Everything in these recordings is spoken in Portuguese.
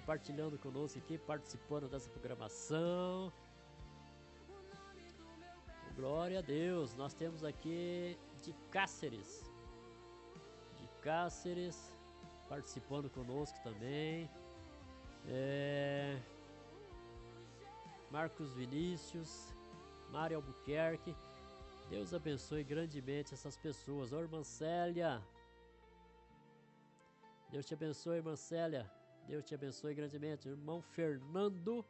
compartilhando conosco aqui, participando dessa programação. Glória a Deus. Nós temos aqui de Cáceres, participando conosco também. Marcos Vinícius, Mário Albuquerque. Deus abençoe grandemente essas pessoas. Ô, irmã Célia, Deus te abençoe, irmã Célia. Deus te abençoe grandemente. Irmão Fernando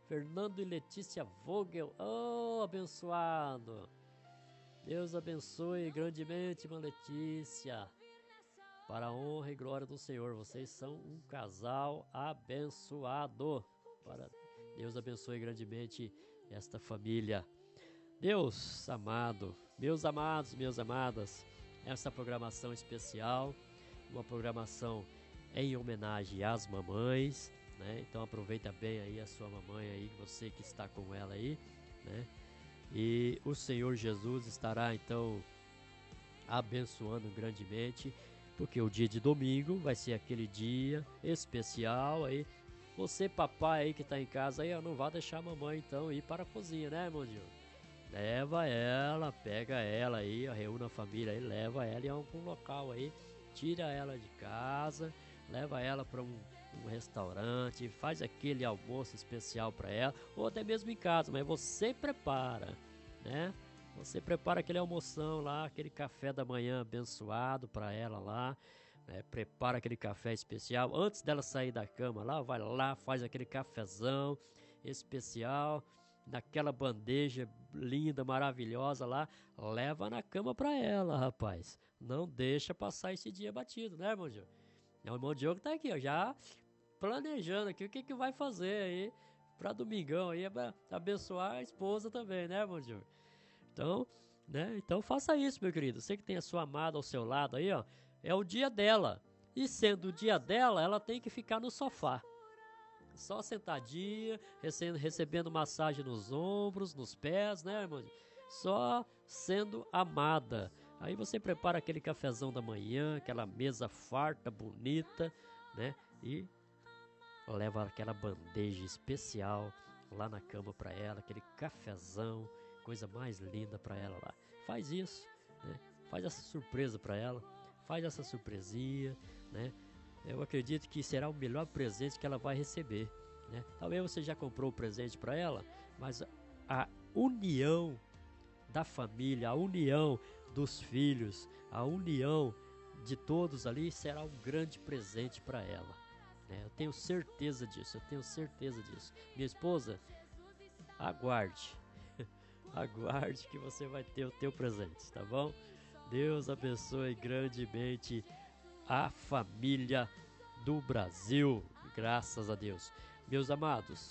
e Letícia Vogel. Oh, abençoado. Deus abençoe grandemente, irmã Letícia. Para a honra e glória do Senhor. Vocês são um casal abençoado. Deus abençoe grandemente esta família. Deus amado, meus amados, minhas amadas, essa programação especial, uma programação em homenagem às mamães, né? Então aproveita bem aí a sua mamãe aí, você que está com ela aí, né? E o Senhor Jesus estará então abençoando grandemente, porque o dia de domingo vai ser aquele dia especial aí. Você, papai aí que está em casa aí, não vai deixar a mamãe então ir para a cozinha, né, irmão Diogo? Leva ela, pega ela aí, reúna a família aí, leva ela em algum local aí, tira ela de casa, leva ela para um restaurante, faz aquele almoço especial para ela, ou até mesmo em casa, mas você prepara, né? Você prepara aquele almoção lá, aquele café da manhã abençoado para ela lá, né? Prepara aquele café especial, antes dela sair da cama lá, vai lá, faz aquele cafezão especial, naquela bandeja linda, maravilhosa lá, leva na cama pra ela, rapaz. Não deixa passar esse dia batido, né, irmão Diogo? O irmão Diogo tá aqui, ó, já planejando aqui o que vai fazer aí pra domingão aí, pra abençoar a esposa também, né, irmão Diogo? Então, né, então faça isso, meu querido. Você que tem a sua amada ao seu lado aí, ó, é o dia dela. E sendo o dia dela, ela tem que ficar no sofá. Só sentadinha, recebendo massagem nos ombros, nos pés, né, irmão? Só sendo amada. Aí você prepara aquele cafezão da manhã, aquela mesa farta, bonita, né? E leva aquela bandeja especial lá na cama para ela, aquele cafezão, coisa mais linda para ela lá. Faz isso, né? Faz essa surpresa para ela, faz essa surpresinha, né? Eu acredito que será o melhor presente que ela vai receber, né? Talvez você já comprou o presente para ela, mas a união da família, a união dos filhos, a união de todos ali será um grande presente para ela, né? Eu tenho certeza disso, Minha esposa, aguarde, aguarde que você vai ter o teu presente, tá bom? Deus abençoe grandemente a família do Brasil, graças a Deus. Meus amados,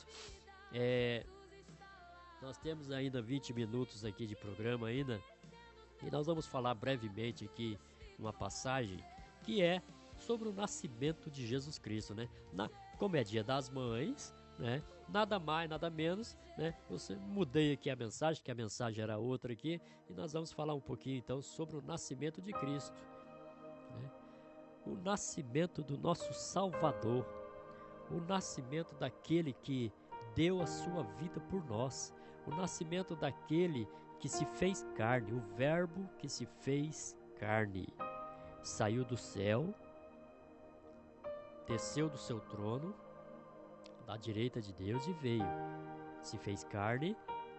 nós temos ainda 20 minutos aqui de programa ainda, e nós vamos falar brevemente aqui uma passagem que é sobre o nascimento de Jesus Cristo, né? Como é Dia das Mães, né? Nada mais, nada menos, né? Eu mudei aqui a mensagem, que a mensagem era outra aqui, e nós vamos falar um pouquinho então sobre o nascimento de Cristo, né? O nascimento do nosso Salvador, o nascimento daquele que deu a sua vida por nós, o nascimento daquele que se fez carne, o Verbo que se fez carne, saiu do céu, desceu do seu trono, da direita de Deus e veio, se fez carne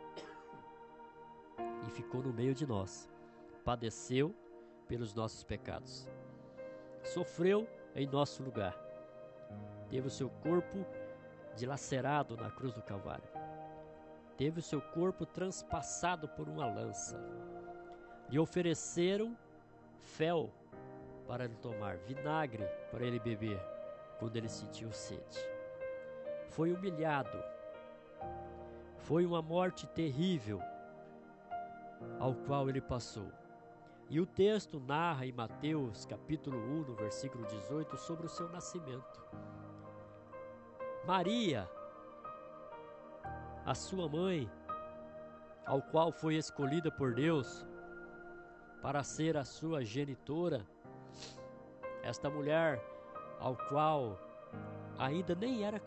e ficou no meio de nós, padeceu pelos nossos pecados, sofreu em nosso lugar, teve o seu corpo dilacerado na cruz do Calvário, teve o seu corpo transpassado por uma lança, lhe ofereceram fel para ele tomar, vinagre para ele beber quando ele sentiu sede, foi humilhado, foi uma morte terrível ao qual ele passou. E o texto narra em Mateus capítulo 1, no versículo 18, sobre o seu nascimento. Maria, a sua mãe, ao qual foi escolhida por Deus para ser a sua genitora, esta mulher ao qual ainda nem era